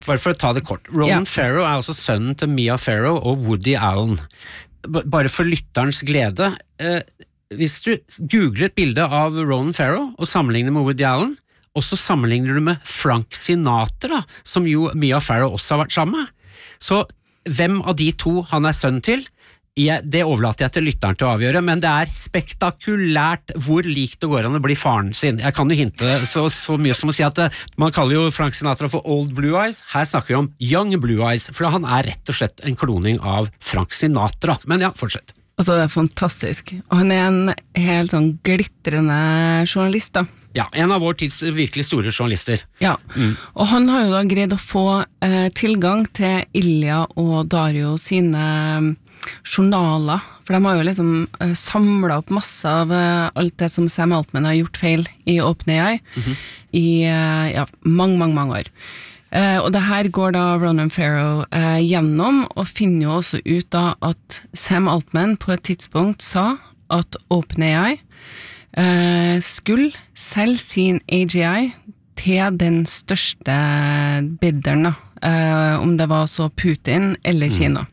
Bare for å ta det kort. Ronan Farrow også sønnen til Mia Farrow og Woody Allen. Bare for lytterens glede. Hvis du googler et bilde av Ronan Farrow og sammenligner med Woody Allen, og så sammenligner du med Frank Sinatra, som jo Mia Farrow også har vært sammen med, så hvem av de to han sønn til? Det overlater jeg til lytteren til å avgjøre, men det spektakulært hvor likt det går an å bli faren sin. Jeg kan jo hinte så mye som å si at man kaller jo Frank Sinatra for Old Blue Eyes. Her snakker vi om Young Blue Eyes, for han rett og slett en kloning av Frank Sinatra. Men ja, fortsett. Altså, det fantastisk. Og han en helt sånn glitrende journalist da. Ja, en av vår tids virkelig store journalister. Ja, og han har jo da greid å få tilgang til Ilya og Dario sine journaler, for de har jo liksom samlet opp masse av alt det som Sam Altman har gjort feil i OpenAI i mange år. Og det her går da Ronan Farrow gjennom, og finner jo også ut da at Sam Altman på et tidspunkt sa at OpenAI skulle selge sin AGI til den største bidderen da, om det var så Putin eller Kina.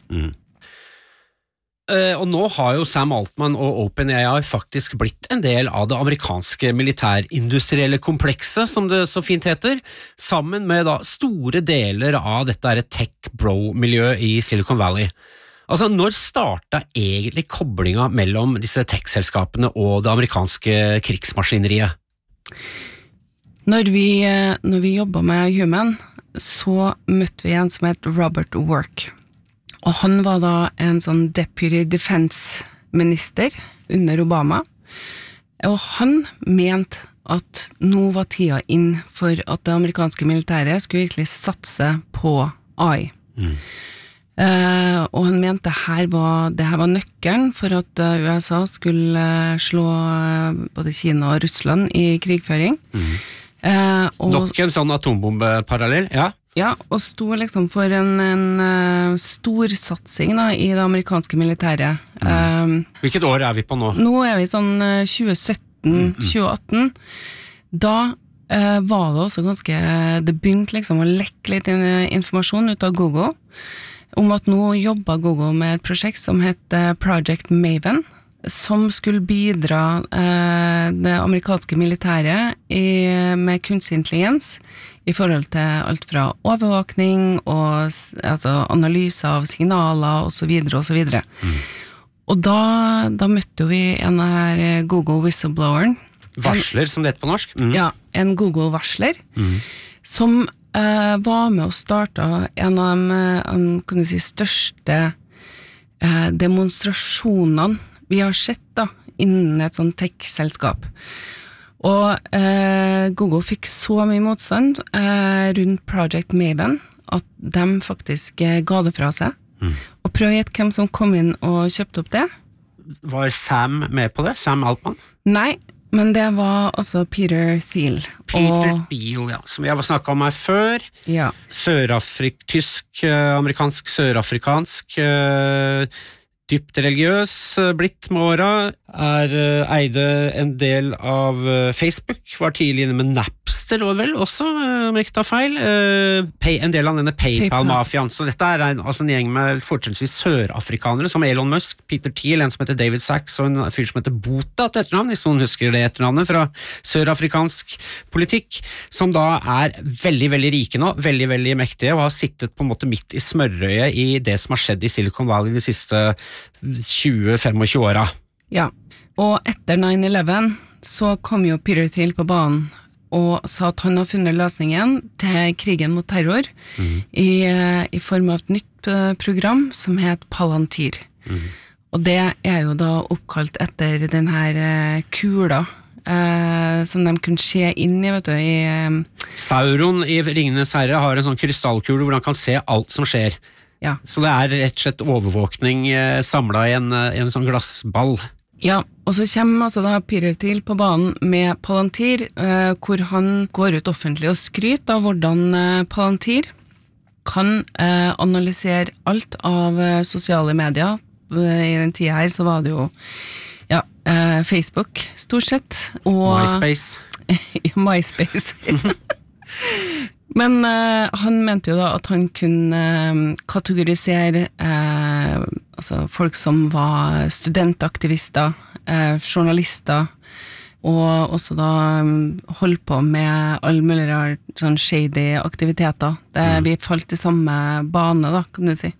Og nå har jo Sam Altman og OpenAI faktisk blitt en del av det amerikanske militærindustrielle komplekset, som det så fint heter, sammen med da store deler av dette tech-bro-miljøet i Silicon Valley. Altså, når startet egentlig koblinga mellom disse tech-selskapene og det amerikanske krigsmaskineriet? Når vi jobbet med Human, så møtte vi en som het Robert Work. Og han var da en sånn deputy defense minister under Obama, og han mente at nå var tida inn for at det amerikanske militæret skulle virkelig satse på AI. Og han mente det her var nøkkelen for at USA skulle slå både Kina og Russland i krigføring. Nok en sånn atombombeparallell, ja. Ja, og sto liksom for en stor satsing da, i det amerikanske militæret. Hvilket år vi på nå? Nå vi sånn 2017-2018. Da var det også det begynte liksom å lekke litt informasjon ut av Google, om at nå jobbet Google med et prosjekt som heter Project Maven, som skulle bidra det amerikanske militæret med kunstig intelligens i forhold til alt fra overvåkning og altså, analyse av signaler og så videre og så videre. Og da møtte vi en av Google whistlebloweren. Varsler, som det heter på norsk. Ja, en Google-varsler, som var med å starte en av de kan du si, største demonstrasjonene vi har sett da, innen et sånt tech-selskap. Og Google fikk så mye motstand rundt Project Maven at de faktisk ga det fra seg. Og prøv å gjette hvem som kom inn og kjøpte opp det. Var Sam med på det? Sam Altman? Nei, men det var også Peter Thiel. Peter Thiel, ja, som jeg har snakket om her før. Ja. Tysk, amerikansk, sørafrikansk, dypt religiøs, blitt med åra, eide en del av Facebook, var tidlig inne med Napster, og vel også, om jeg ikke tar feil, en del av denne PayPal-mafiaen, så dette altså en gjeng med fortrinnsvis sørafrikanere, som Elon Musk, Peter Thiel, en som heter David Sachs, og en fyr som heter Botha, et etternavn, hvis noen husker det etternavnet, fra sørafrikansk politikk, som da veldig, veldig rike nå, veldig, veldig mektige, og har sittet på en måte midt i smørrøyet i det som har skjedd i Silicon Valley de siste 20-25 åra. Ja, og etter 9/11 så kom jo Peter Thiel på banen og sa at han har funnet løsningen til krigen mot terror i form av et nytt program som heter Palantir. Og det jo da oppkalt etter den her kula som de kunne se inn i, vet du, Sauron i Ringenes Herre har en sånn krystallkule hvor han kan se alt som skjer. Ja. Så det rett og slett overvåkning samlet i en sånn glassball. Ja, og så kommer altså da Peter Thiel på banen med Palantir, hvor han går ut offentlig og skryter av hvordan Palantir kan analysere alt av sosiale medier. I den tiden her så var det jo Facebook stort sett. Og MySpace. MySpace. Men han mente jo da at han kunne kategorisere altså folk som var studentaktivister, journalister, og også da holdt på med all mulig rart, sånn shady aktiviteter. Vi falt i samme bane da, kan du si.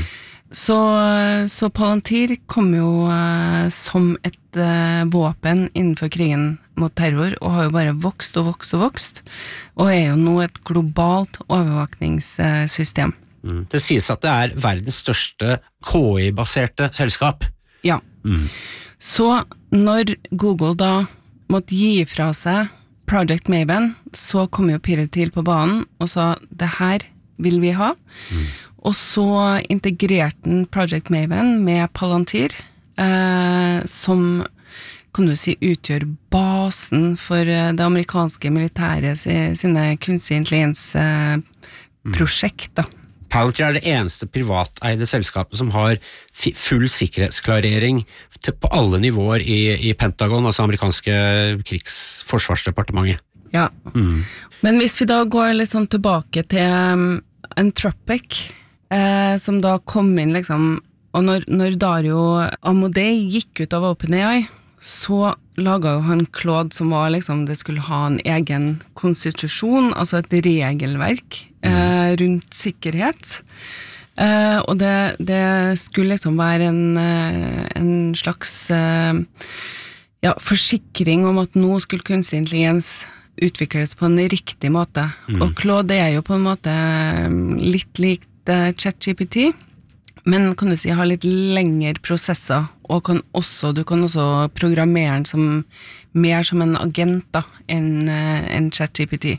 Så Palantir kom jo som et våpen innenfor krigen mot terror, og har jo bare vokst og vokst og vokst, og jo nå et globalt overvåkningssystem. Det sies at det verdens største KI-baserte selskap. Ja. Så når Google da måtte gi fra seg Project Maven, så kom jo Peter Thiel på banen og sa, det her vil vi ha. Og så integrerte den Project Maven med Palantir, som kan du si utgjør basen for det amerikanske militæret sine kunstig intelligens prosjekter. Palantir det eneste privateide selskapet som har full sikkerhetsklarering på alle nivåer i Pentagon, altså amerikanske krigsforsvarsdepartementet. Ja, men hvis vi da går litt sånn tilbake til Anthropic, som da kom inn liksom, og når Dario Amodei gikk ut av OpenAI, så laget jo han Claude som var liksom, det skulle ha en egen konstitusjon, altså et regelverk rundt sikkerhet, og det skulle liksom være en slags forsikring om at nå skulle kunstig intelligens utvikles på en riktig måte, og Claude jo på en måte litt likt ChatGPT, men kan du si har litt lengre prosesser, og du kan også programmere den som mer som en agent da, enn ChatGPT.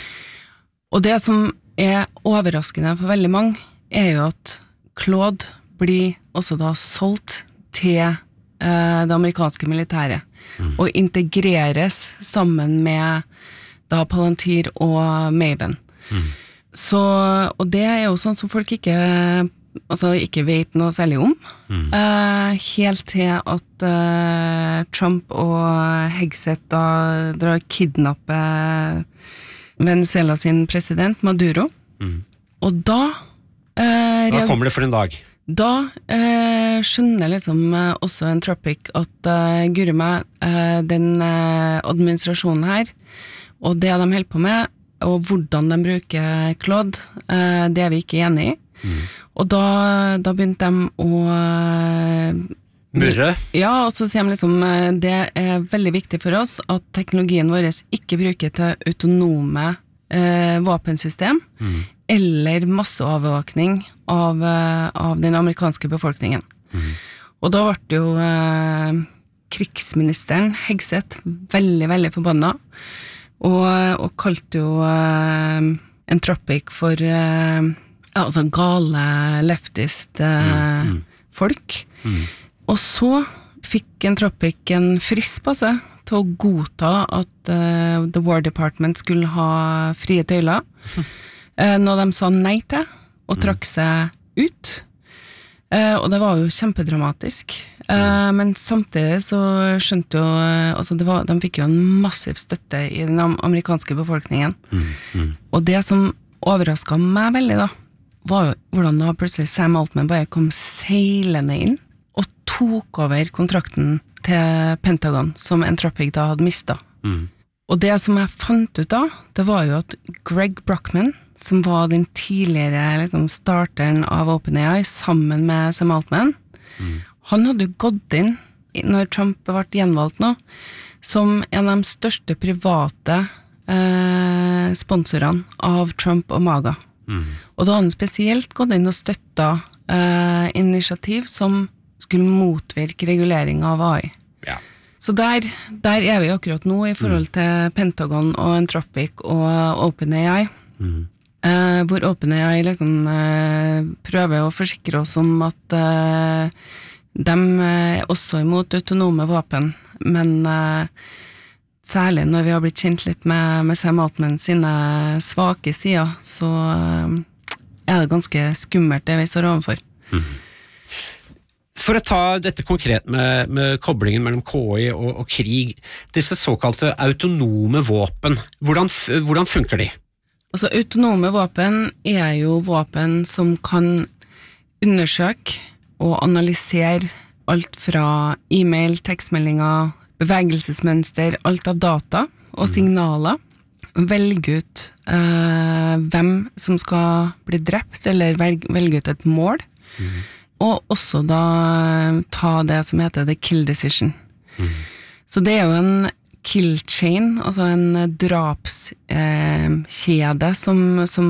Og det som overraskende for veldig mange, jo at Claude blir også da solgt til det amerikanske militæret, og integreres sammen med da Palantir og Maven. Og det jo sånn som folk ikke vet noe særlig om, helt til at Trump og Hegseth da kidnapper Venezuela sin president, Maduro. Og da kommer det for en dag. Da skjønner liksom også Anthropic at guri meg, den administrasjonen her, og det de holder på med, og hvordan de bruker Claude, det vi ikke enige i. Og da begynte de å murre. Ja, og så sier de liksom, det veldig viktig for oss at teknologien vår ikke bruker til autonome våpensystem, eller masseovervåkning av den amerikanske befolkningen. Og da ble jo krigsministeren Hegseth veldig, veldig forbannet, og kalte jo Anthropic for altså gale leftist folk. Og så fikk Anthropic en frist på seg til å godta at The War Department skulle ha frie tøyler, når de sa nei til og trakk seg ut. Og det var jo kjempedramatisk, men samtidig så skjønte jo altså de fikk jo en massiv støtte i den amerikanske befolkningen. Og det som overrasket meg veldig da, var jo hvordan da plutselig Sam Altman bare kom seilende inn og tok over kontrakten til Pentagon, som Anthropic da hadde mistet. Og det som jeg fant ut da, det var jo at Greg Brockman, som var den tidligere liksom, starteren av OpenAI sammen med Sam Altman, han hadde jo gått inn, når Trump ble gjenvalgt nå, som en av de største private sponsorene av Trump og MAGA. Og da hadde han spesielt gått inn og støttet initiativ som skulle motvirke regulering av AI. Ja. Så der vi akkurat nå i forhold til Pentagon og Anthropic og OpenAI, hvor OpenAI liksom prøver å forsikre oss om at de også imot autonome våpen, men særlig når vi har blitt kjent litt med Sam Altman sine svake sider, så det ganske skummelt det vi står overfor. For å ta dette konkret med koblingen mellom KI og krig, disse såkalte autonome våpen, hvordan funker de? Altså, autonome våpen jo våpen som kan undersøke og analysere alt fra e-mail, tekstmeldinger, bevegelsesmønster, alt av data og signaler, velge ut hvem som skal bli drept, eller velge ut et mål, og også da ta det som heter the kill decision. Så det jo en kill chain, altså en drapskjede som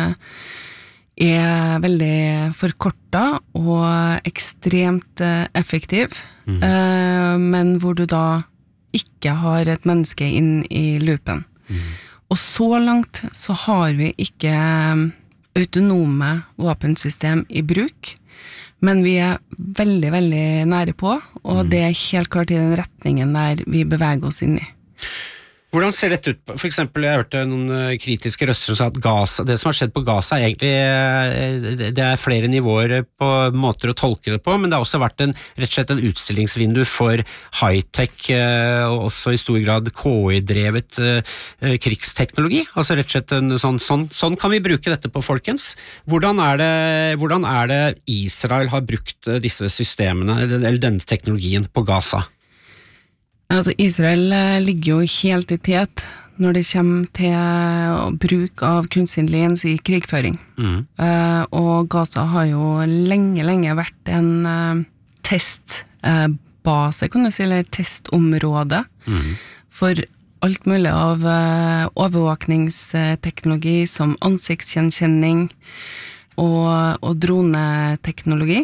veldig forkortet og ekstremt effektiv, men hvor du da ikke har et menneske inn i loopen. Og så langt så har vi ikke autonome våpensystem i bruk, men vi veldig, veldig nære på, og det helt klart i den retningen der vi beveger oss inn i. Hvordan ser dette ut? For eksempel, jeg hørte noen kritiske røster som sa at Gaza, det som har skjedd på Gaza egentlig, det flere nivåer på måter å tolke det på, men det har også vært rett og slett en utstillingsvindu for high-tech, og også i stor grad KI-drevet krigsteknologi. Altså rett og slett sånn kan vi bruke dette på, folkens. Hvordan det Israel har brukt disse systemene, eller denne teknologien på Gaza? Altså, Israel ligger jo helt i tet når det kommer til bruk av kunstig intelligens i krigføring. Og Gaza har jo lenge vært en testbase, kan du si, eller testområde for alt mulig av overvåkningsteknologi som ansiktsgjenkjenning og droneteknologi.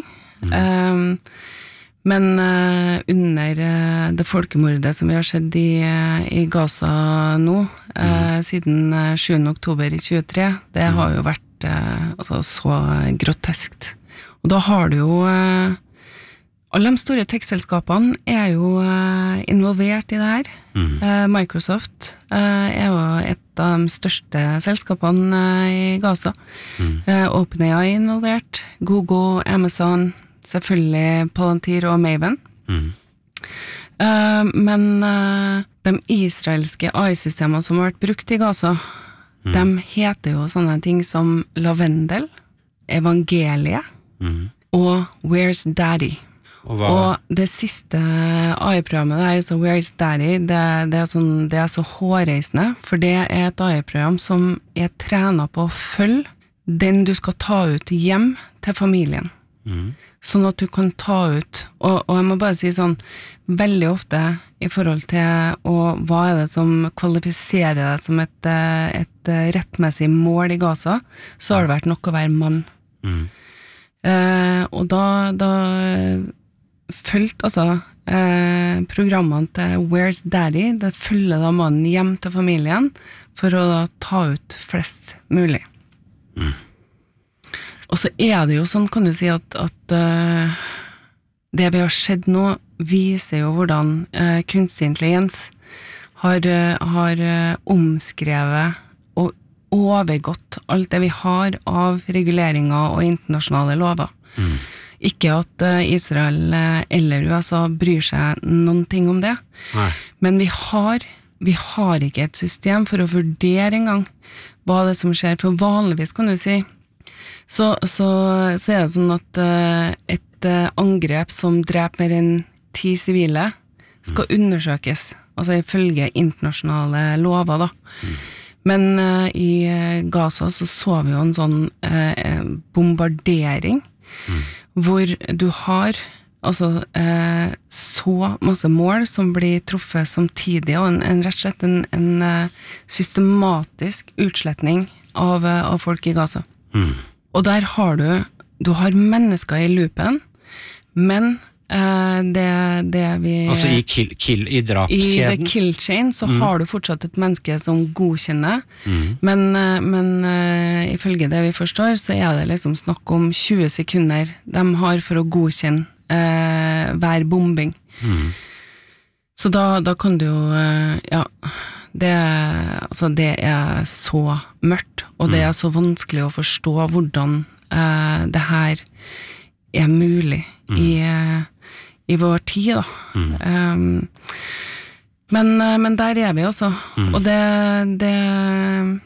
Men under det folkemordet som vi har sett i Gaza nå, siden 7. oktober i 2023, det har jo vært så groteskt. Og da har du jo alle de store tekstselskapene jo involvert i det her. Microsoft jo et av de største selskapene i Gaza. OpenAI involvert, Google, Amazon, selvfølgelig Palantir og Maven. Men de israelske AI-systemene som har vært brukt i Gaza, de heter jo sånne ting som Lavendel, Evangeliet og Where's Daddy. Og det siste AI-programmet der, så Where's Daddy, det så hårreisende, for det et AI-program som trenet på å følge den du skal ta ut hjem til familien. Sånn at du kan ta ut, og jeg må bare si sånn, veldig ofte i forhold til hva det som kvalifiserer deg som et rettmessig mål i Gaza, så har det vært nok å være mann. Og da følte programmene til Where's Daddy, det følger da mannen hjem til familien for å da ta ut flest mulig. Og så det jo sånn, kan du si, at det vi har sett nå viser jo hvordan kunstig intelligens har omskrevet og overgått alt det vi har av reguleringer og internasjonale lover. Ikke at Israel eller USA bryr seg noen ting om det, men vi har ikke et system for å vurdere engang hva det som skjer, for vanligvis kan du si så det sånn at et angrep som dreper mer enn 10 sivile skal undersøkes, altså ifølge internasjonale lover da. Men i Gaza så vi jo en sånn bombardering hvor du har så masse mål som blir truffet samtidig, og rett og slett en systematisk utsletning av folk i Gaza. Og der har du har mennesker i loopen, men det vi altså i drapskjeden i the kill chain så har du fortsatt et menneske som godkjenner, men ifølge det vi forstår så det liksom snakk om 20 sekunder de har for å godkjenne hver bombing. Så da kan du jo det så mørkt, og det så vanskelig å forstå hvordan det her mulig i vår tid da. Men der vi også, og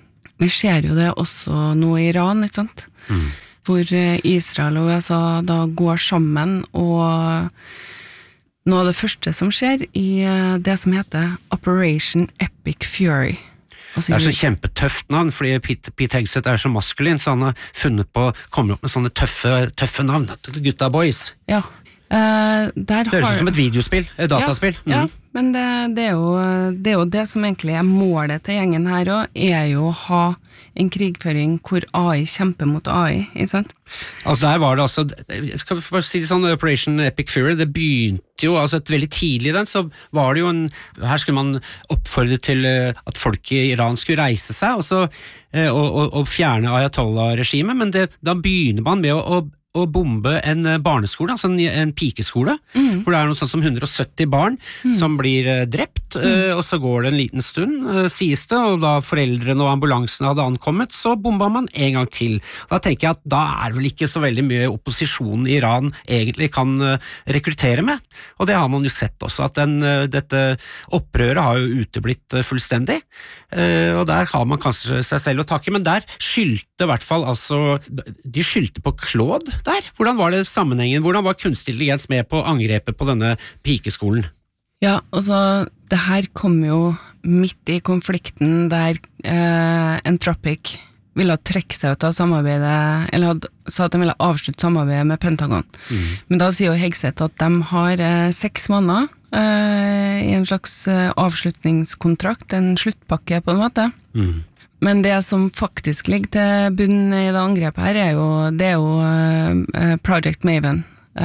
Vi ser jo det også nå i Iran, ikke sant? Hvor Israel og USA da går sammen, og noe av det første som skjer i det som heter Operation Epic Fury. Det så kjempetøft navn, fordi Pete Hegseth så maskulin, så han har kommer opp med sånne tøffe navn, Gutta Boys. Ja. Det høres ut som et videospill, et dataspill. Ja, men det er jo det som egentlig er målet til gjengen her også, er jo å ha en krigføring hvor AI kjemper mot AI, ikke sant? Altså der var det skal vi bare si det sånn, Operation Epic Fury, det begynte jo, altså veldig tidlig den, så var det jo her skulle man oppfordre til at folk i Iran skulle reise seg, og fjerne Ayatollah-regimet, men da begynner man med å bombe en barneskole, altså en pikeskole, hvor det noe sånt som 170 barn som blir drept, og så går det en liten stund, sies det, og da foreldrene og ambulansen hadde ankommet, så bomba man en gang til. Da tenker jeg at da det vel ikke så veldig mye opposisjonen i Iran egentlig kan rekruttere med, og det har man jo sett også, at dette opprøret har jo uteblitt fullstendig, og der har man kanskje seg selv å takke, men der skyldte i hvert fall, altså, de skyldte på Claude der. Hvordan var det sammenhengen? Hvordan var kunstig intelligens med på angrepet på denne pikeskolen? Ja, altså, det her kom jo midt i konflikten der Anthropic ville trekke seg ut av samarbeidet, eller sa at de ville avslutte samarbeidet med Pentagon. Men da sier jo Hegseth at de har 6 måneder i en slags avslutningskontrakt, en sluttpakke på en måte. Men det som faktisk ligger til bunn i det angrepet her, det er jo Project Maven.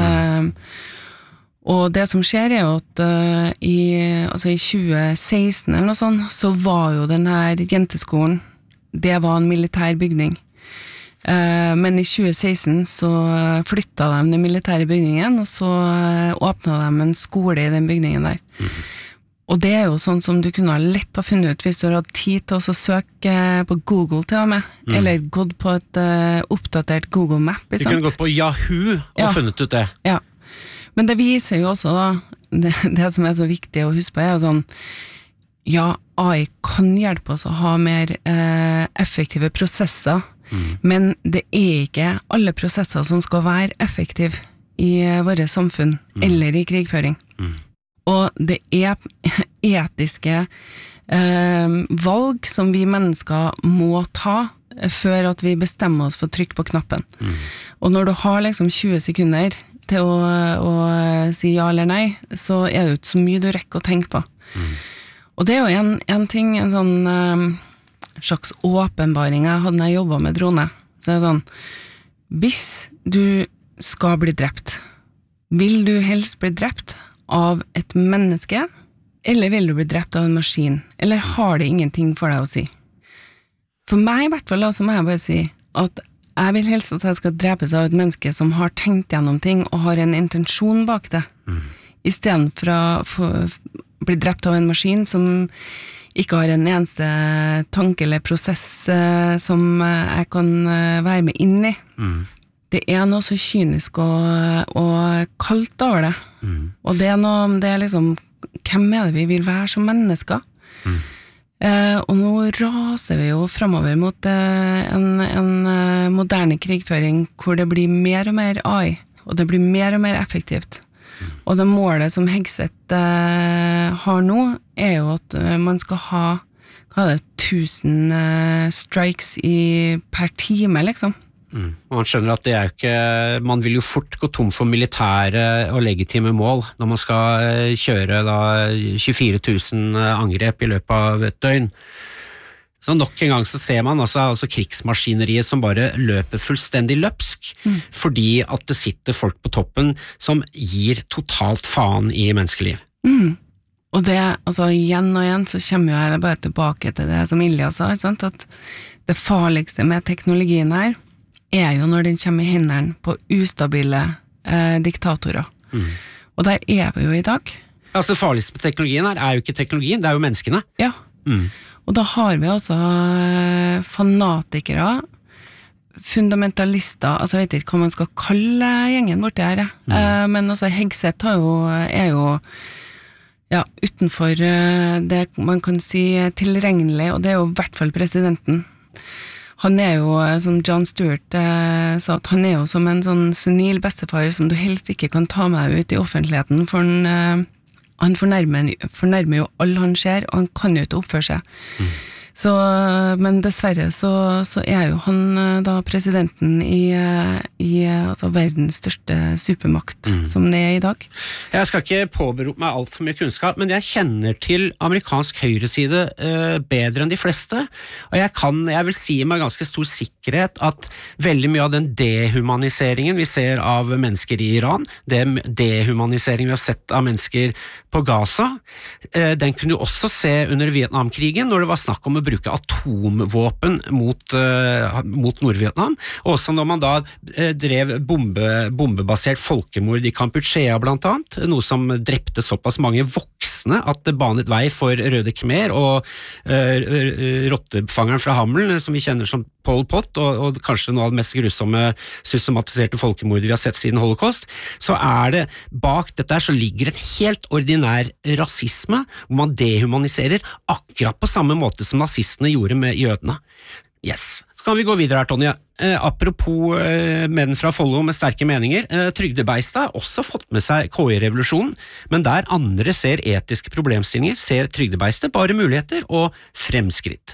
Og det som skjer er jo at i 2016 eller noe sånt, så var jo denne jenteskolen, det var en militær bygning. Men i 2016 så flyttet de den militære bygningen, og så åpnet de en skole i den bygningen der. Og det er jo sånn som du kunne ha lett å finne ut hvis du har hatt tid til å søke på Google til og med, eller gått på et oppdatert Google Map. Du kunne gått på Yahoo og funnet ut det. Ja, men det viser jo også da, det som så viktig å huske på er sånn, ja, AI kan hjelpe oss å ha mer effektive prosesser, men det er ikke alle prosesser som skal være effektive i våre samfunn, eller i krigføring. Og det er etiske valg som vi mennesker må ta før at vi bestemmer oss for å trykke på knappen. Og når du har liksom 20 sekunder til å si ja eller nei, så er det jo ikke så mye du rekker å tenke på. Og det er jo en ting, en sånn slags åpenbaring jeg hadde når jeg jobbet med drone. Så det er sånn, hvis du skal bli drept, vil du helst bli drept av et menneske, eller vil du bli drept av en maskin? Eller har det ingenting for deg å si? For meg i hvert fall, så må jeg bare si at jeg vil helst at jeg skal drepes av et menneske som har tenkt gjennom ting og har en intensjon bak det, i stedet for å bli drept av en maskin som ikke har en eneste tanke eller prosess som jeg kan være med inn i. Det er noe så kynisk og kaldt over det. Og det er liksom, hvem er det vi vil være som mennesker? Og nå raser vi jo fremover mot en moderne krigføring hvor det blir mer og mer AI, og det blir mer og mer effektivt. Og det målet som Hegseth har nå, er jo at man skal ha 1000 strikes per time, liksom. Man skjønner at det jo ikke, man vil jo fort gå tom for militære og legitime mål når man skal kjøre da 24 000 angrep i løpet av et døgn. Så nok en gang så ser man altså krigsmaskineriet som bare løper fullstendig løpsk, fordi at det sitter folk på toppen som gir totalt faen i menneskeliv. Og det, altså igjen og igjen så kommer jeg bare tilbake til det som Ilja sa, sant? At det farligste med teknologien her er jo når den kommer i hendene på ustabile diktatorer. Og der er vi jo i dag. Altså det farligste med teknologien her jo ikke teknologien, det jo menneskene. Ja, og da har vi altså fanatikere, fundamentalister, altså jeg vet ikke hva man skal kalle gjengen borti her, men altså Hegseth er jo utenfor det man kan si tilregnelig, og det er jo i hvert fall presidenten. han jo, som Jon Stewart sa, at han jo som en sånn senil bestefar som du helst ikke kan ta med ut i offentligheten, for han fornærmer jo alle han ser, og han kan jo ikke oppføre seg. Så, men dessverre så jo han da presidenten i altså verdens største supermakt, som det i dag. Jeg skal ikke påberope meg alt for mye kunnskap, men jeg kjenner til amerikansk høyreside bedre enn de fleste, og jeg vil si med ganske stor sikkerhet at veldig mye av den dehumaniseringen vi ser av mennesker i Iran, dehumaniseringen vi har sett av mennesker på Gaza, den kunne du også se under Vietnamkrigen, når det var snakk om å bruke atomvåpen mot Nord-Vietnam, og også når man da drev bombebasert folkemord i Kampuchea blant annet, noe som drepte såpass mange voksne at det banet vei for Røde Khmer og rottefangeren fra Hammel, som vi kjenner som Pol Pot, og kanskje noe av det mest grusomme systematiserte folkemordet vi har sett siden Holocaust, så det bak dette så ligger en helt ordinær rasisme, hvor man dehumaniserer akkurat på samme måte som nazistene gjorde med jødene. Yes. Så kan vi gå videre her, Tonje. Apropos menn fra Follo med sterke meninger, Trygdebeista har også fått med seg KI-revolusjonen, men der andre ser etiske problemstillinger, ser Trygdebeiste bare muligheter og fremskritt.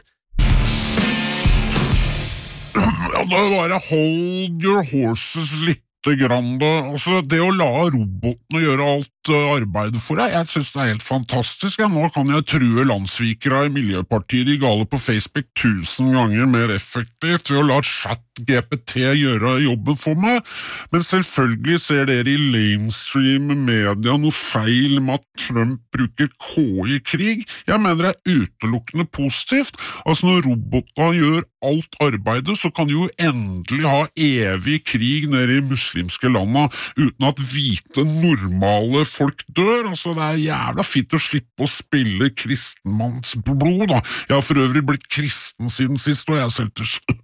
Ja, da bare hold your horses litt grann da. Altså, det å la robotene gjøre alt arbeidet for deg, jeg synes det helt fantastisk. Ja, nå kan jeg true landsvikere i Miljøpartiet De Gale på Facebook 1000 ganger mer effektivt ved å la ChatGPT gjøre jobben for meg, men selvfølgelig ser dere i lamestream media noe feil med at Trump bruker KI i krig. Jeg mener det utelukkende positivt. Altså når robotene gjør alt arbeidet, så kan de jo endelig ha evig krig nede i muslimske landa uten at hvite, normale folk dør. Altså det jævla fint å slippe å spille kristenmanns blod da. Jeg har for øvrig blitt kristen siden sist, og jeg selv til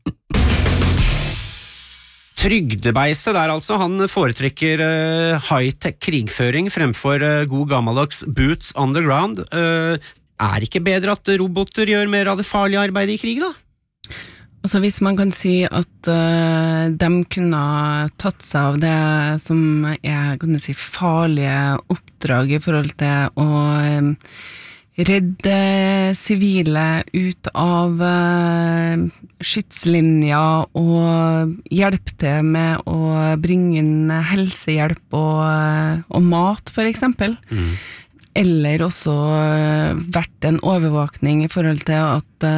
Trygdebeiste der altså, han foretrekker high-tech krigføring fremfor god gammeldags boots on the ground. Ikke bedre at roboter gjør mer av det farlige arbeidet i krig da? Altså hvis man kan si at de kunne tatt seg av det som kan jeg si, farlige oppdrag i forhold til å redde sivile ut av skytslinjer og hjelpe til med å bringe inn helsehjelp og mat for eksempel. Eller også vært en overvåkning i forhold til at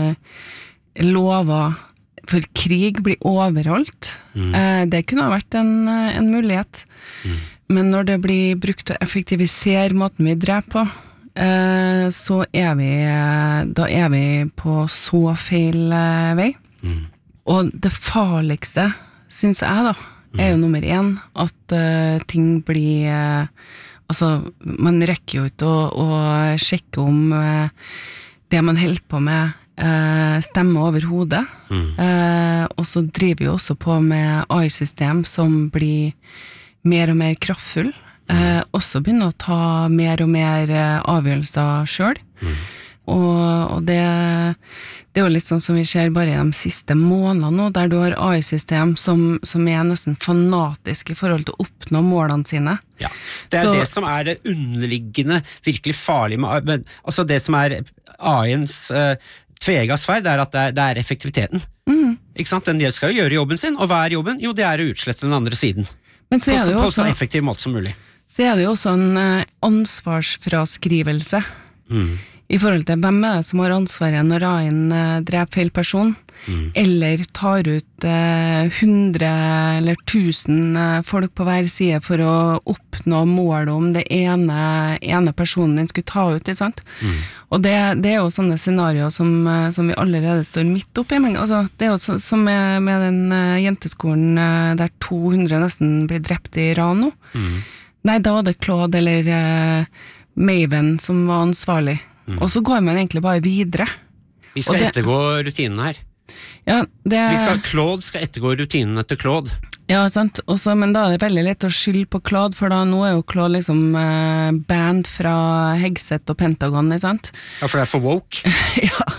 lover for krig blir overholdt. Det kunne ha vært en mulighet. Men når det blir brukt til å effektivisere måten vi dreper på, så da vi på så feil vei. Og det farligste, synes jeg da, jo nummer 1, at ting blir altså, man rekker jo ikke å sjekke om det man holder på med stemmer over hodet. Og så driver vi også på med AI-system som blir mer og mer kraftfull. Også begynner å ta mer og mer avgjørelser selv. Og det jo litt sånn som vi ser bare i de siste månedene nå, der du har AI-system som nesten fanatisk i forhold til å oppnå målene sine. Ja, det det som det underliggende, virkelig farlige med, altså det som AI-ens tvega sverd, at det effektiviteten. Ikke sant? Den skal jo gjøre jobben sin, og hva jobben? Jo, det å utslette den andre siden. Men så det jo på så effektiv måte som mulig. Så det jo også en ansvarsfraskrivelse i forhold til hvem det som har ansvaret når AI-en dreper feil person, eller tar ut 100 eller 1000 folk på hver side for å oppnå målet om det ene personen den skulle ta ut, ikke sant? Og det jo sånne scenarier som vi allerede står midt oppi, men altså, det jo som med den jenteskolen der 200 nesten blir drept i Iran nå. Nei, da var det Claude eller Maven som var ansvarlig. Og så går man egentlig bare videre. Vi skal ettergå rutinen her. Ja, Claude skal ettergå rutinen etter Claude. Ja, sant. Også, men da det veldig lett å skylde på Claude, for da nå jo Claude liksom band fra Hegseth og Pentagon, ikke sant? Ja, for det for woke. Ja,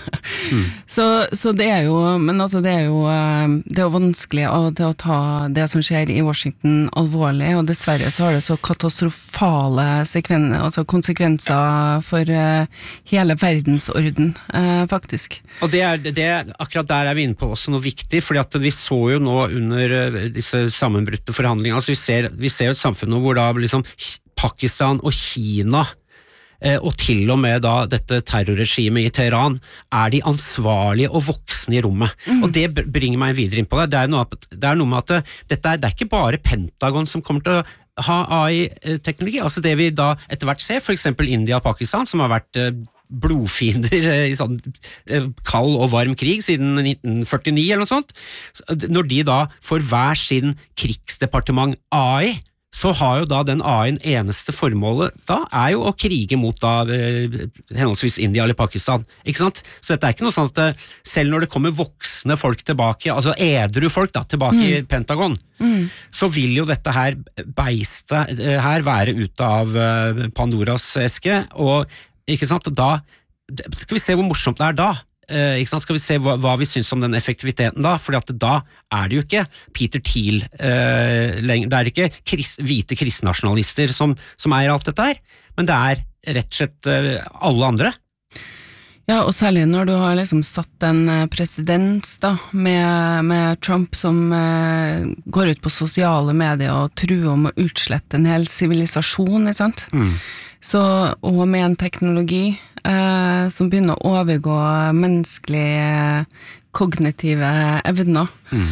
Så det jo, men altså det jo vanskelig til å ta det som skjer i Washington alvorlig, og dessverre så har det så katastrofale konsekvenser for hele verdensorden, faktisk. Og akkurat der vi inne på også noe viktig, fordi at vi så jo nå under disse sammenbrutte forhandlingene, altså vi ser jo et samfunn hvor da liksom Pakistan og Kina og til og med da dette terrorregimet i Teheran de ansvarlige og voksne i rommet. Og det bringer meg videre inn på det. Det er noe med at dette er ikke bare Pentagon som kommer til å ha AI-teknologi, altså det vi da etter hvert ser, for eksempel India og Pakistan, som har vært blodfiender i sånn kald og varm krig siden 1949 eller noe sånt. Når de da får hver sin krigsdepartement AI, så har jo da den AI-en eneste formålet da jo å krige mot da henholdsvis India eller Pakistan, ikke sant? Så dette ikke noe sånn at selv når det kommer voksne folk tilbake, altså edru folk da, tilbake i Pentagon, så vil jo dette her beistet her være ute av Pandoras eske, og ikke sant, da skal vi se hvor morsomt det da. Ikke sant? Skal vi se hva vi synes om den effektiviteten da, fordi at da det jo ikke Peter Thiel lenger, det ikke hvite kristnasjonalister som eier alt dette her, men det rett og slett alle andre. Ja, og særlig når du har liksom satt en presedens da, med Trump som går ut på sosiale medier og truer om å utslette en hel sivilisasjon, ikke sant? Så, og med en teknologi som begynner å overgå menneskelige kognitive evner.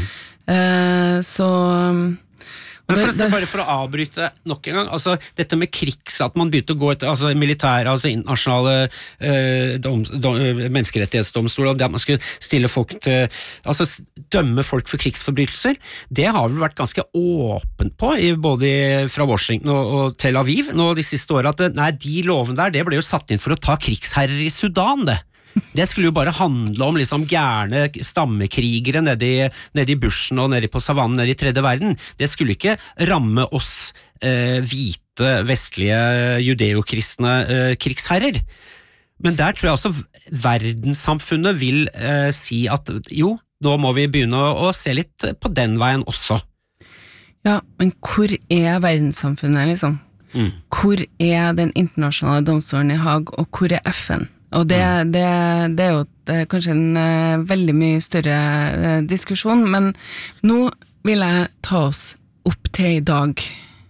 Men bare for å avbryte nok en gang, altså dette med krigs, at man begynte å gå etter altså militære, altså internasjonale menneskerettighetsdomstoler, det at man skulle stille folk til, altså dømme folk for krigsforbrytelser, det har vi vært ganske åpent på, både fra Washington og Tel Aviv nå de siste årene, at nei, de lovene der, det ble jo satt inn for å ta krigsherrer i Sudan, det. Det skulle jo bare handle om liksom gærne stammekrigere nede i bushen og nede på savannen nede i tredje verden. Det skulle ikke ramme oss hvite, vestlige, judeokristne krigsherrer. Men der tror jeg også verdenssamfunnet vil si at jo, nå må vi begynne å se litt på den veien også. Ja, men hvor verdenssamfunnet liksom? Hvor den internasjonale domstolen i Haag, og hvor FN? Og det jo kanskje en veldig mye større diskusjon, men nå vil jeg ta oss opp til i dag.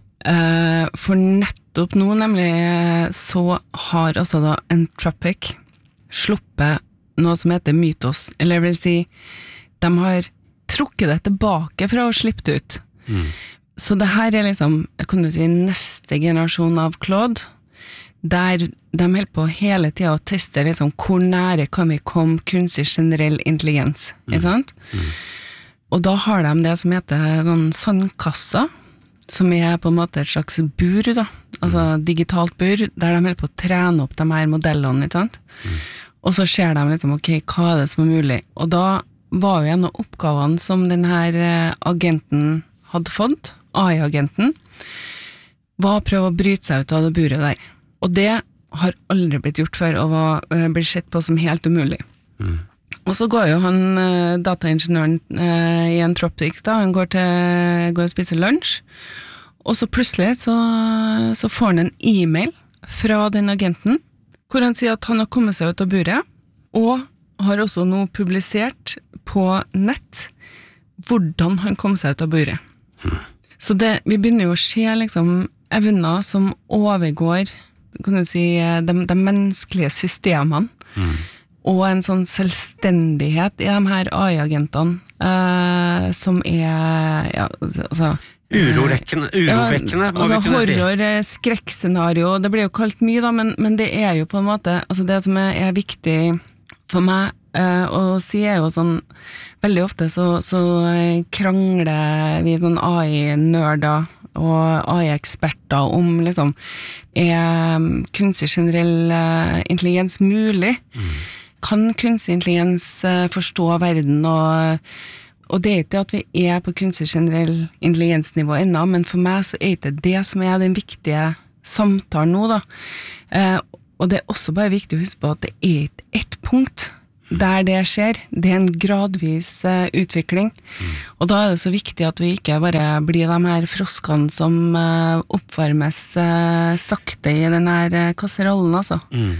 For nettopp nå nemlig så har altså da Entropic sluppet noe som heter Mythos, eller vil si, de har trukket det tilbake fra å slippe det ut. Så det her liksom, kan du si, neste generasjon av Claude, der de holder på hele tiden å teste liksom, hvor nære kan vi komme kunstig generell intelligens, ikke sant? Og da har de det som heter sånn sandkassa, som på en måte et slags bur da, altså digitalt bur, der de holder på å trene opp de her modellene, ikke sant? Og så ser de liksom, ok, hva det som mulig? Og da var jo en av oppgavene som denne agenten hadde fått, AI-agenten, var å prøve å bryte seg ut av det buret der. Og det har aldri blitt gjort før, og blir sett på som helt umulig. Og så går jo han, dataingeniøren i Entropic da, han går og spiser lunsj, og så plutselig så får han en e-mail fra den agenten, hvor han sier at han har kommet seg ut av buret, og har også nå publisert på nett hvordan han kom seg ut av buret. Så vi begynner jo å se liksom evner som overgår, kan du si, de menneskelige systemene, og en sånn selvstendighet i de her AI-agentene, som ja, altså urovekkende, må vi kunne si. Horror, skrekkscenario, det blir jo kalt mye da, men det jo på en måte, altså det som viktig for meg å si jo sånn, veldig ofte så krangler vi sånn AI-nørder og AI-eksperter om liksom, kunstig generell intelligens mulig? Kan kunstig intelligens forstå verden, og det ikke at vi på kunstig generell intelligensnivå ennå, men for meg så ikke det som den viktige samtalen nå da. Og det også bare viktig å huske på at det ikke ett punkt der det skjer, det en gradvis utvikling. Og da det så viktig at vi ikke bare blir de her froskene som oppvarmes sakte i den her kasserollen, altså.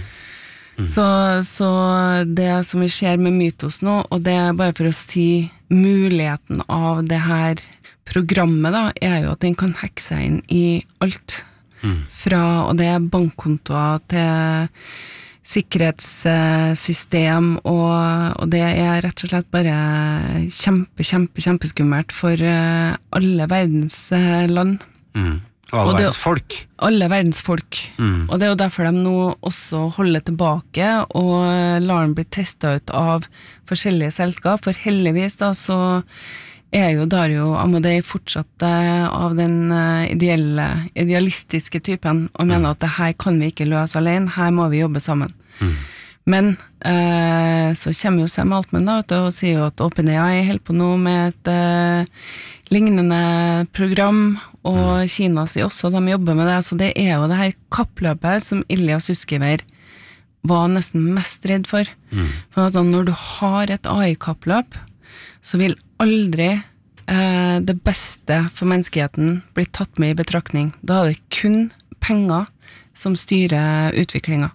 Så det som vi ser med Mytos nå, og det bare for å si muligheten av det her programmet da, jo at den kan hacke seg inn i alt. Og det bankkontoer til sikkerhetssystem, og det rett og slett bare kjempeskummelt for alle verdens land. Og alle verdens folk. Alle verdens folk. Og det jo derfor de nå også holder tilbake og lar den bli testet ut av forskjellige selskap, for heldigvis da så jo Dario Amodei fortsatt av den idealistiske typen, og mener at det her kan vi ikke løse alene, her må vi jobbe sammen. Men så kommer jo Sam Altman da, og sier jo at OpenAI holder på nå med et lignende program, og Kina sier også at de jobber med det, så det jo det her kappløpet som Ilya Sutskever var nesten mest redd for. For altså, når du har et AI-kappløp, så vil aldri det beste for menneskeheten bli tatt med i betraktning. Da det kun penger som styrer utviklingen.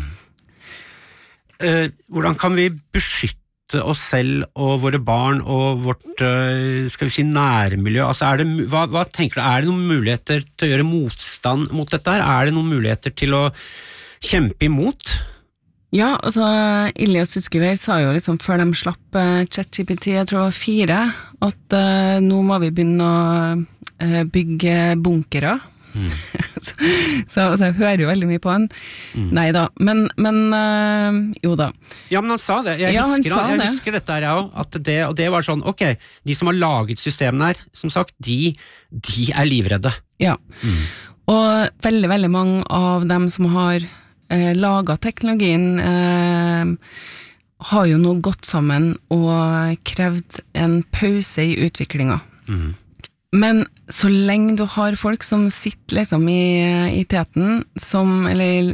Hvordan kan vi beskytte oss selv og våre barn og vårt, skal vi si, nærmiljø? Altså hva tenker du, det noen muligheter til å gjøre motstand mot dette her? Det noen muligheter til å kjempe imot? Ja, altså Ilya Sutskever sa jo liksom før de slapp ChatGPT, jeg tror det var 4, at nå må vi begynne å bygge bunkere. så jeg hører jo veldig mye på han. Neida, men jo da. Ja, men han sa det. Jeg husker dette her, at det var sånn, ok, de som har laget systemene her, som sagt, de livredde. Ja, og veldig, veldig mange av dem som har laget teknologien har jo nå gått sammen og krevd en pause i utviklingen. Men så lenge du har folk som sitter liksom i teten, som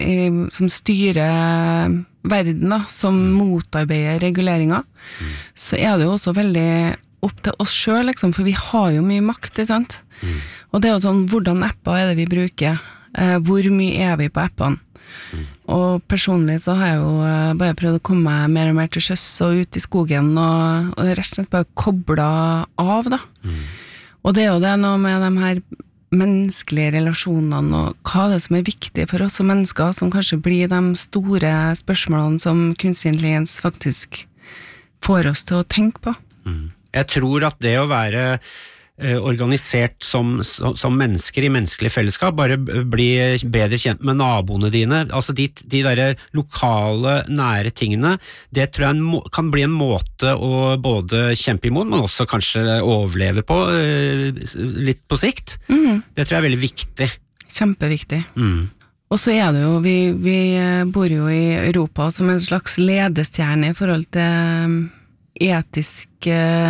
styrer verden, da, som motarbeider reguleringer, så det jo også veldig opp til oss selv, liksom, for vi har jo mye makt, ikke sant? Og det jo sånn, hvordan apper det vi bruker? Hvor mye vi på appene? Og personlig så har jeg jo bare prøvd å komme meg mer og mer til sjøs og ut i skogen og rett og slett bare koblet av da. Og det jo det nå med de her menneskelige relasjonene og hva det som viktig for oss som mennesker, som kanskje blir de store spørsmålene som kunstig intelligens faktisk får oss til å tenke på. Jeg tror at det å være organisert som mennesker i menneskelig fellesskap, bare bli bedre kjent med naboene dine, altså de der lokale, nære tingene, det tror jeg kan bli en måte å både kjempe imot, men også kanskje overleve på litt på sikt. Det tror jeg veldig viktig. Kjempeviktig. Og så det jo, vi bor jo i Europa som en slags ledestjerne i forhold til etisk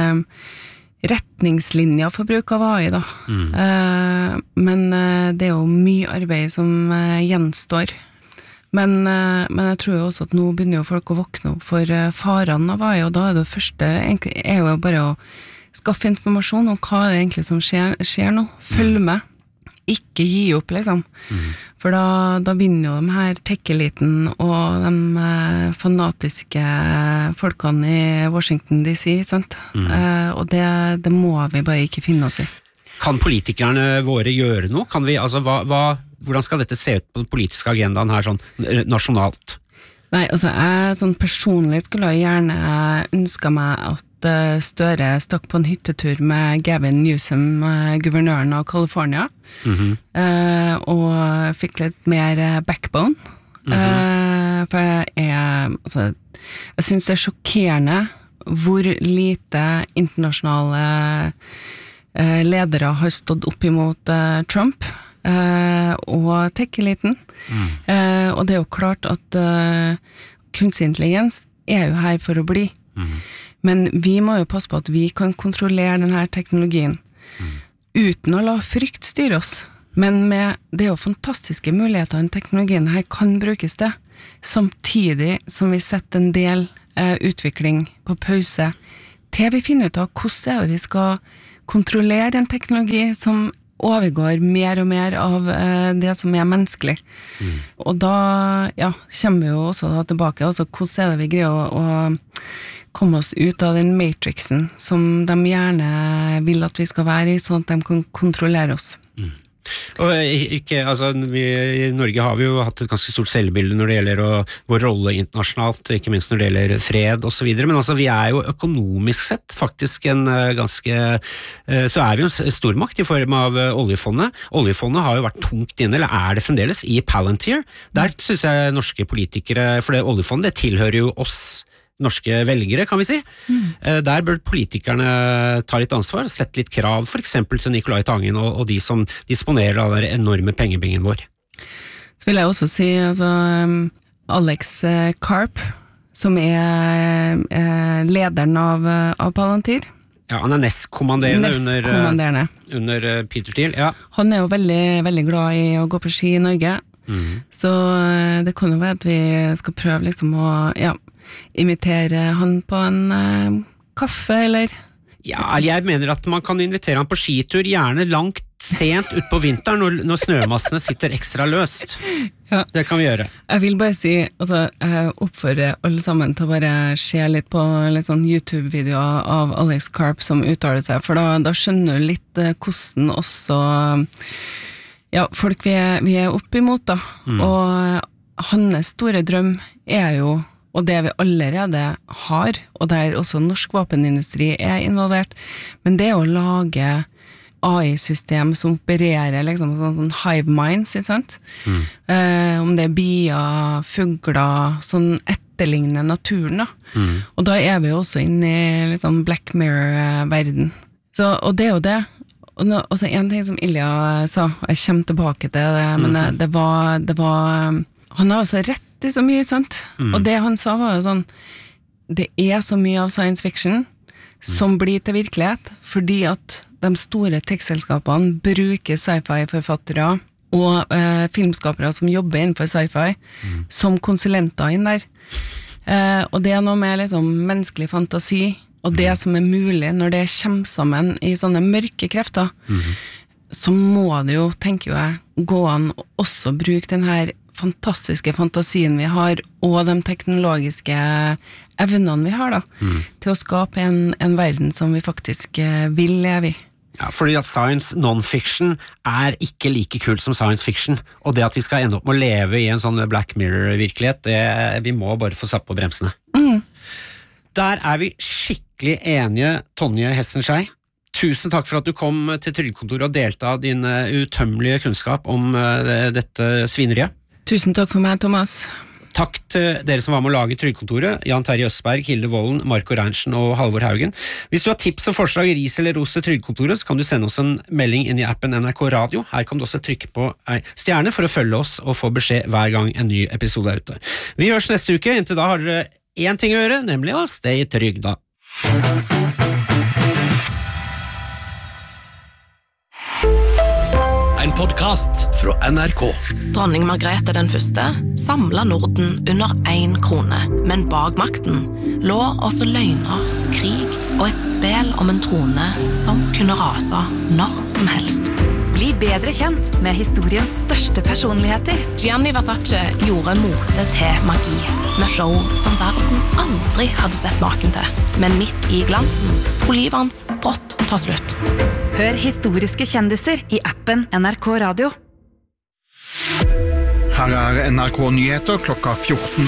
retningslinjer for bruk av AI da. Men det jo mye arbeid som gjenstår. Men jeg tror jo også at nå begynner jo folk å våkne opp for farene av AI, og da det første egentlig jo bare å skaffe informasjon om hva det egentlig som skjer nå. Følg med. Ikke gi opp, liksom. For da vinner jo de her tech-eliten og de fanatiske folkene i Washington DC, sant? Og det må vi bare ikke finne oss i. Kan politikerne våre gjøre noe? Kan vi, altså, hvordan skal dette se ut på den politiske agendaen her, sånn nasjonalt? Nei, altså, jeg sånn personlig skulle gjerne ønske meg at Støre stakk på en hyttetur med Gavin Newsom, guvernøren av California, og fikk litt mer backbone. For jeg synes det sjokkerende hvor lite internasjonale ledere har stått opp imot Trump og tech-eliten. Og det jo klart at kunstig intelligens jo her for å bli. Men vi må jo passe på at vi kan kontrollere denne teknologien uten å la frykt styre oss. Men det jo fantastiske muligheter den teknologien her kan brukes til, samtidig som vi setter en del utvikling på pause, til vi finner ut av hvordan det vi skal kontrollere en teknologi som overgår mer og mer av det som menneskelig. Og da kommer vi jo også tilbake, altså hvordan det vi greier å komme oss ut av den matrixen som de gjerne vil at vi skal være i, sånn at de kan kontrollere oss. Og vi, i Norge har vi jo hatt et ganske stort selvbilde når det gjelder vår rolle internasjonalt, ikke minst når det gjelder fred og så videre, men altså vi jo økonomisk sett faktisk en ganske, så vi jo en stormakt i form av oljefondet. Oljefondet har jo vært tungt inne, eller det fremdeles, i Palantir. Der synes jeg norske politikere, for det oljefondet det tilhører jo oss norske velgere, kan vi si. Der bør politikerne ta litt ansvar, sette litt krav, for eksempel til Nicolai Tangen og de som disponerer av den enorme pengebingen vår. Så vil jeg også si, Alex Karp, som lederen av Palantir. Ja, han nestkommanderende under Peter Thiel, ja. Han jo veldig, veldig glad i å gå på ski i Norge, så det kan jo være at vi skal prøve liksom å, invitere han på en kaffe, eller? Ja, jeg mener at man kan invitere han på skitur, gjerne langt sent ut på vinteren, når snømassene sitter ekstra løst. Ja. Det kan vi gjøre. Jeg vil bare si, jeg oppfordrer alle sammen til å bare se litt på litt sånn YouTube-videoer av Alex Karp som uttaler seg, for da skjønner du litt hvordan også folk vi opp imot da. Og hans store drøm jo, og det vi allerede har, og der også norsk våpenindustri involvert, men det å lage AI-system som opererer liksom sånn hive minds, ikke sant? Om det bier, fugler, sånn etterlignende naturen da. Og da vi jo også inne i liksom Black Mirror-verden. Og det jo det. Og så en ting som Ilja sa, jeg kommer tilbake til det, men det var han har også rett i så mye, sant? Og det han sa var jo sånn, det så mye av science fiction som blir til virkelighet, fordi at de store tekstselskapene bruker sci-fi-forfattere og filmskapere som jobber innenfor sci-fi som konsulenter inn der. Og det noe med liksom menneskelig fantasi, og det som mulig når det kommer sammen i sånne mørke krefter, så må det jo, tenker jeg, gå an å også bruke den her fantastiske fantasien vi har, og de teknologiske evnene vi har da, til å skape en verden som vi faktisk vil leve i. Ja, fordi at science non-fiction ikke like kult som science fiction, og det at vi skal ende opp med å leve i en sånn Black Mirror-virkelighet, vi må bare få satt på bremsene. Der vi skikkelig enige, Tonje Hessenskjei. Tusen takk for at du kom til Trygdekontoret og delte av din utømmelige kunnskap om dette svineriet. Tusen takk for meg, Thomas. Takk til dere som var med å lage Trygdekontoret, Jan Terje Østberg, Hilde Volden, Marco Reinschen og Halvor Haugen. Hvis du har tips og forslag, ris eller ros til Trygdekontoret, så kan du sende oss en melding inn i appen NRK Radio. Her kan du også trykke på en stjerne for å følge oss og få beskjed hver gang en ny episode ute. Vi høres neste uke, inntil da har dere én ting å gjøre, nemlig å stay trygda. En podcast fra NRK. Dronning Margrethe den første samlet Norden under 1 krone, men bak makten lå også løgner, krig og et spel om en trone som kunne rase når som helst. Bli bedre kjent med historiens største personligheter. Gianni Versace gjorde mote til magi, med show som verden aldri hadde sett maken til. Men midt i glansen skulle livet hans brått ta slutt. Hør historiske kjendiser i appen NRK Radio. Her NRK Nyheter klokka 14.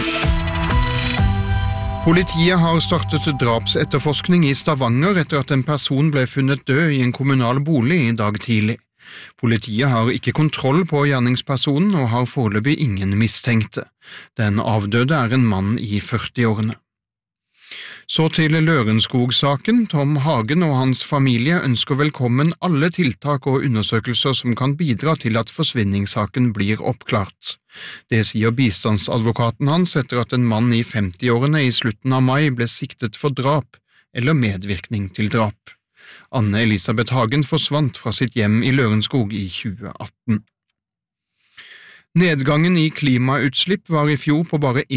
Politiet har startet drapsetterforskning i Stavanger etter at en person ble funnet død i en kommunal bolig i dag tidlig. Politiet har ikke kontroll på gjerningspersonen og har foreløpig ingen mistenkte. Den avdøde en mann i 40-årene. Så til Lørenskog-saken. Tom Hagen og hans familie ønsker velkommen alle tiltak og undersøkelser som kan bidra til at forsvinningssaken blir oppklart. Det sier bistandsadvokaten hans etter at en mann i 50-årene i slutten av mai ble siktet for drap eller medvirkning til drap. Anne Elisabeth Hagen forsvant fra sitt hjem i Lørenskog i 2018. Nedgangen i klimautslipp var i fjor på bare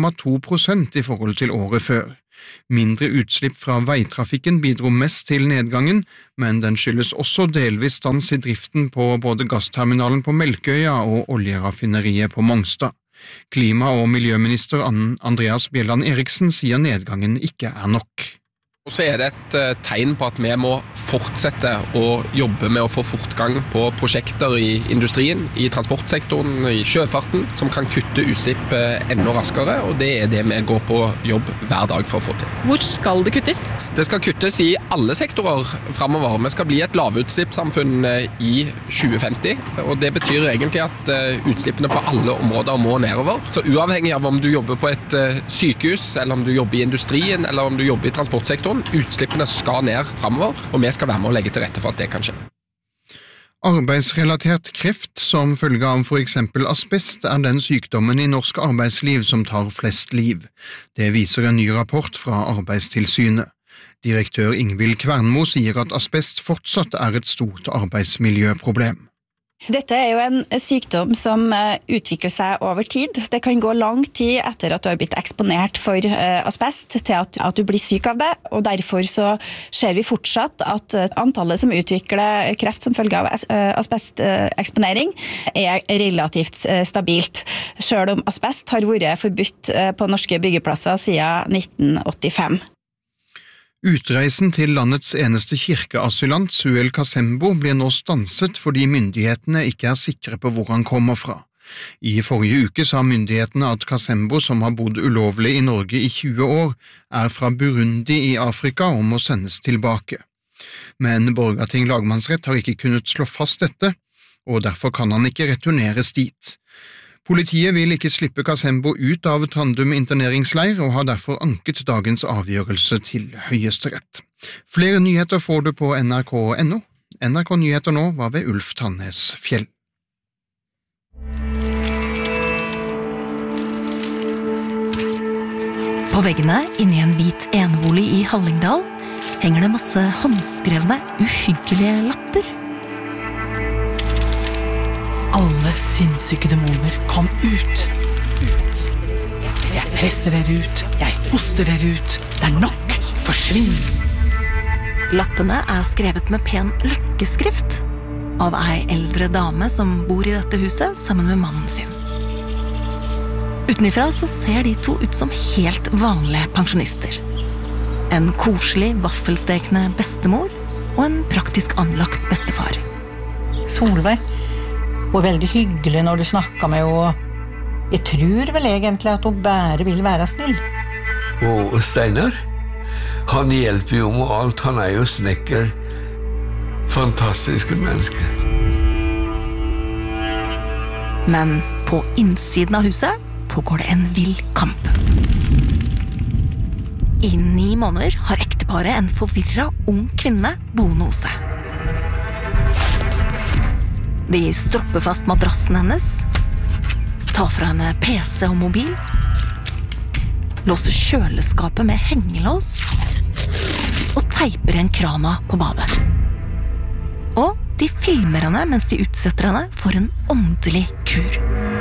1,2% i forhold til året før. Mindre utslipp fra veitrafikken bidro mest til nedgangen, men den skyldes også delvis stans i driften på både gassterminalen på Melkøya og oljeraffineriet på Mongstad. Klima- og miljøminister Andreas Bjelland Eriksen sier nedgangen ikke er nok. Og så det et tegn på at vi må fortsette å jobbe med å få fortgang på prosjekter i industrien, i transportsektoren, i sjøfarten, som kan kutte utslipp enda raskere, og det det vi går på jobb hver dag for å få til. Hvor skal det kuttes? Det skal kuttes i alle sektorer fremover. Vi skal bli et lavutslippssamfunn i 2050, og det betyr egentlig at utslippene på alle områder må nedover. Så uavhengig av om du jobber på et sykehus, eller om du jobber i industrien, eller om du jobber i transportsektoren, utslippene skal ned fremover, og vi skal være med å legge til rette for at det kan skje. Arbeidsrelatert kreft som følge av for eksempel asbest den sykdommen i norsk arbeidsliv som tar flest liv. Det viser en ny rapport fra Arbeidstilsynet. Direktør Ingvild Kvernmo sier at asbest fortsatt et stort arbeidsmiljøproblem. Dette jo en sykdom som utvikler seg over tid. Det kan gå lang tid etter at du har blitt eksponert for asbest til at du blir syk av det, og derfor så ser vi fortsatt at antallet som utvikler kreft som følge av asbesteksponering relativt stabilt, selv om asbest har vært forbudt på norske byggeplasser siden 1985. Utreisen til landets eneste kirkeasylant, Suel Kasembo, blir nå stanset fordi myndighetene ikke sikre på hvor han kommer fra. I forrige uke sa myndighetene at Kasembo, som har bodd ulovlig i Norge i 20 år, fra Burundi i Afrika og må sendes tilbake. Men Borgarting lagmannsrett har ikke kunnet slå fast dette, og derfor kan han ikke returneres dit. Politiet vil ikke slippe Kasembo ut av Trandum interneringsleir og har derfor anket dagens avgjørelse til Høyesterett. Flere nyheter får du på nrk.no. NRK Nyheter nå var ved Ulf Tannes Fjell. På veggene inne i en hvit enebolig i Hallingdal henger det masse håndskrevne, uhyggelige lapper. Alle sinnssyke demoner, kom ut! Jeg presser dere ut, jeg hoster dere ut, det nok, forsvinn! Lappene skrevet med pen løkkeskrift av ei eldre dame som bor i dette huset sammen med mannen sin. Utenifra så ser de to ut som helt vanlige pensjonister. En koselig, vaffelstekende bestemor og en praktisk anlagt bestefar. Solveig, og veldig hyggelig når du snakker med henne. Jeg tror vel egentlig at hun bare vil være snill. Og Steinar, han hjelper jo med alt. Han jo snekker. Fantastiske mennesker. Men på innsiden av huset pågår det en vill kamp. I 9 måneder har ekteparet en forvirret ung kvinne boende hos seg. De stropper fast madrassen hennes, tar fra henne PC og mobil, låser kjøleskapet med hengelås og teiper igjen krana på badet. Og de filmer henne mens de utsetter henne for en åndelig kur.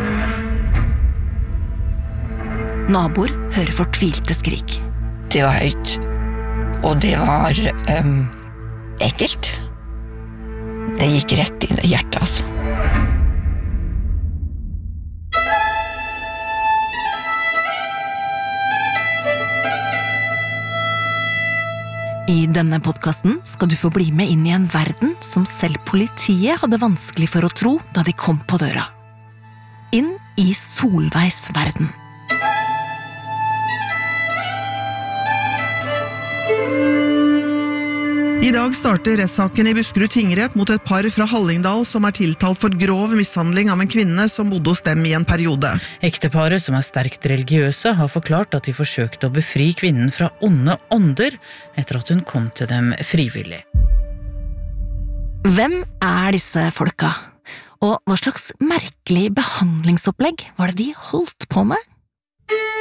Naboer hører fortvilte skrik. Det var høyt, og det var ekkelt. Det gikk rett inn i hjertet, altså. I denne podcasten skal du få bli med inn i en verden som selv politiet hadde vanskelig for å tro da de kom på døra. Inn i Solveigs verden. I dag starter rettssaken i Buskerud tingrett mot et par fra Hallingdal som tiltalt for grov mishandling av en kvinne som bodde hos dem i en periode. Ekteparet, som sterkt religiøse, har forklart at de forsøkte å befri kvinnen fra onde ånder etter at hun kom til dem frivillig. Hvem disse folka? Og hva slags merkelig behandlingsopplegg var det de holdt på med?